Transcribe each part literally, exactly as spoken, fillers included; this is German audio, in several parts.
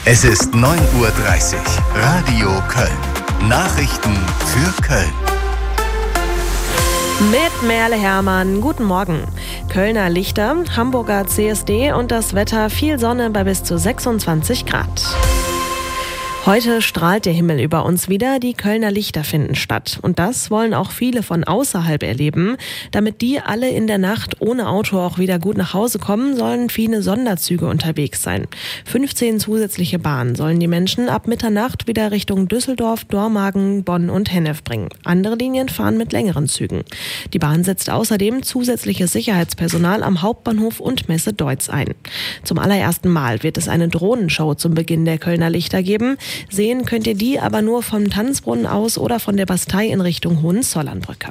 Es ist neun Uhr dreißig. Radio Köln. Nachrichten für Köln. Mit Merle Hermann, guten Morgen. Kölner Lichter, Hamburger C S D und das Wetter, viel Sonne bei bis zu sechsundzwanzig Grad. Heute strahlt der Himmel über uns wieder, die Kölner Lichter finden statt. Und das wollen auch viele von außerhalb erleben. Damit die alle in der Nacht ohne Auto auch wieder gut nach Hause kommen, sollen viele Sonderzüge unterwegs sein. fünfzehn zusätzliche Bahnen sollen die Menschen ab Mitternacht wieder Richtung Düsseldorf, Dormagen, Bonn und Hennef bringen. Andere Linien fahren mit längeren Zügen. Die Bahn setzt außerdem zusätzliches Sicherheitspersonal am Hauptbahnhof und Messe Deutz ein. Zum allerersten Mal wird es eine Drohnenshow zum Beginn der Kölner Lichter geben. Sehen könnt ihr die aber nur vom Tanzbrunnen aus oder von der Bastei in Richtung Hohenzollernbrücke.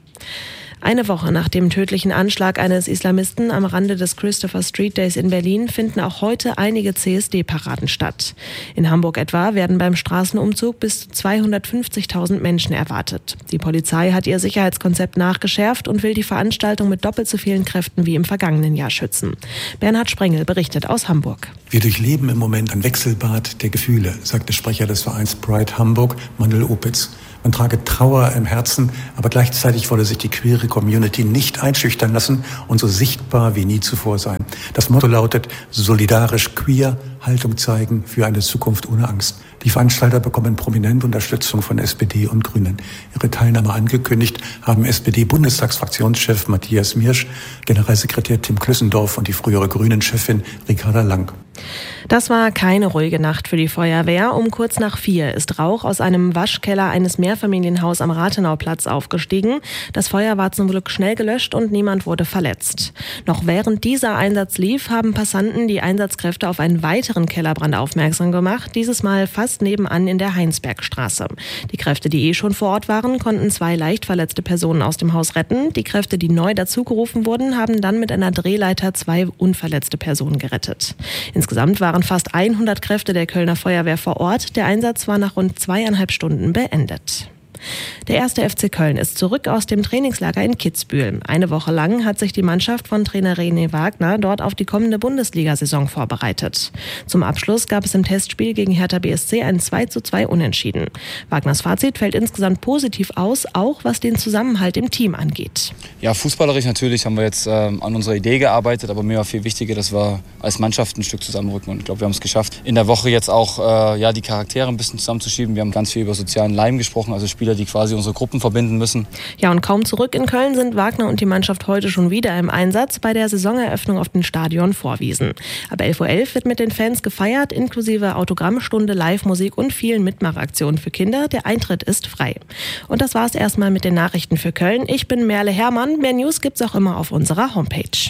Eine Woche nach dem tödlichen Anschlag eines Islamisten am Rande des Christopher Street Days in Berlin finden auch heute einige C S D-Paraden statt. In Hamburg etwa werden beim Straßenumzug bis zu zweihundertfünfzigtausend Menschen erwartet. Die Polizei hat ihr Sicherheitskonzept nachgeschärft und will die Veranstaltung mit doppelt so vielen Kräften wie im vergangenen Jahr schützen. Bernhard Sprengel berichtet aus Hamburg. Wir durchleben im Moment ein Wechselbad der Gefühle, sagt der Sprecher des Vereins Pride Hamburg, Manuel Opitz. Man trage Trauer im Herzen, aber gleichzeitig wolle sich die queere Community nicht einschüchtern lassen und so sichtbar wie nie zuvor sein. Das Motto lautet: solidarisch queer, Haltung zeigen für eine Zukunft ohne Angst. Die Veranstalter bekommen prominente Unterstützung von S P D und Grünen. Ihre Teilnahme angekündigt haben S P D-Bundestagsfraktionschef Matthias Miersch, Generalsekretär Tim Klössendorf und die frühere Grünen-Chefin Ricarda Lang. Das war keine ruhige Nacht für die Feuerwehr. Um kurz nach vier ist Rauch aus einem Waschkeller eines Mehrfamilienhaus am Rathenauplatz aufgestiegen. Das Feuer war zum Glück schnell gelöscht und niemand wurde verletzt. Noch während dieser Einsatz lief, haben Passanten die Einsatzkräfte auf einen weiteren Kellerbrand aufmerksam gemacht, dieses Mal fast nebenan in der Heinsbergstraße. Die Kräfte, die eh schon vor Ort waren, konnten zwei leicht verletzte Personen aus dem Haus retten. Die Kräfte, die neu dazugerufen wurden, haben dann mit einer Drehleiter zwei unverletzte Personen gerettet. Insgesamt waren fast hundert Kräfte der Kölner Feuerwehr vor Ort. Der Einsatz war nach rund zweieinhalb Stunden beendet. Der erste F C Köln ist zurück aus dem Trainingslager in Kitzbühel. Eine Woche lang hat sich die Mannschaft von Trainer René Wagner dort auf die kommende Bundesliga-Saison vorbereitet. Zum Abschluss gab es im Testspiel gegen Hertha B S C ein zwei zu zwei Unentschieden. Wagners Fazit fällt insgesamt positiv aus, auch was den Zusammenhalt im Team angeht. Ja, fußballerisch natürlich haben wir jetzt ähm, an unserer Idee gearbeitet, aber mir war viel wichtiger, dass wir als Mannschaft ein Stück zusammenrücken. Und ich glaube, wir haben es geschafft, in der Woche jetzt auch äh, ja, die Charaktere ein bisschen zusammenzuschieben. Wir haben ganz viel über sozialen Leim gesprochen, also Spieler, die quasi unsere Gruppen verbinden müssen. Ja, und kaum zurück in Köln sind Wagner und die Mannschaft heute schon wieder im Einsatz bei der Saisoneröffnung auf dem Stadion Vorwiesen. Ab elf Uhr elf wird mit den Fans gefeiert, inklusive Autogrammstunde, Live-Musik und vielen Mitmachaktionen für Kinder. Der Eintritt ist frei. Und das war's erstmal mit den Nachrichten für Köln. Ich bin Merle Hermann. Mehr News gibt's auch immer auf unserer Homepage.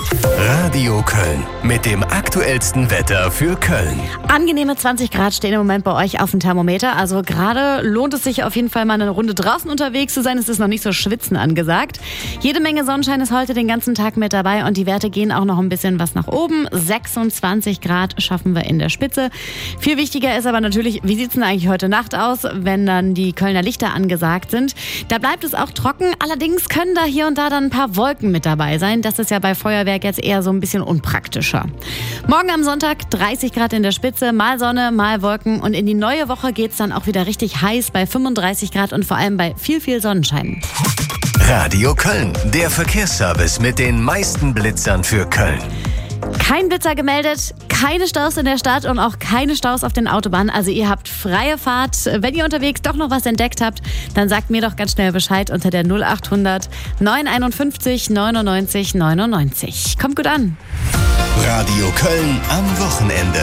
Radio Köln mit dem aktuellsten Wetter für Köln. Angenehme zwanzig Grad stehen im Moment bei euch auf dem Thermometer. Also gerade lohnt es sich auf jeden Fall mal eine Runde draußen unterwegs zu sein. Es ist noch nicht so schwitzen angesagt. Jede Menge Sonnenschein ist heute den ganzen Tag mit dabei und die Werte gehen auch noch ein bisschen was nach oben. sechsundzwanzig Grad schaffen wir in der Spitze. Viel wichtiger ist aber natürlich, wie sieht es denn eigentlich heute Nacht aus, wenn dann die Kölner Lichter angesagt sind. Da bleibt es auch trocken. Allerdings können da hier und da dann ein paar Wolken mit dabei sein. Das ist ja bei Feuerwerk jetzt eher so ein bisschen unpraktischer. Morgen am Sonntag dreißig Grad in der Spitze, mal Sonne, mal Wolken und in die neue Woche geht es dann auch wieder richtig heiß bei fünfunddreißig Grad und vor allem bei viel, viel Sonnenschein. Radio Köln, der Verkehrsservice mit den meisten Blitzern für Köln. Kein Blitzer gemeldet, keine Staus in der Stadt und auch keine Staus auf den Autobahnen. Also ihr habt freie Fahrt. Wenn ihr unterwegs doch noch was entdeckt habt, dann sagt mir doch ganz schnell Bescheid unter der null achthundert neunhunderteinundfünfzig neunundneunzig neunundneunzig. Kommt gut an. Radio Köln am Wochenende.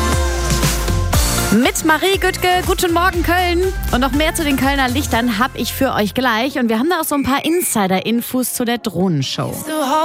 Mit Marie Güttke, guten Morgen Köln. Und noch mehr zu den Kölner Lichtern habe ich für euch gleich. Und wir haben da auch so ein paar Insider-Infos zu der Drohnenshow.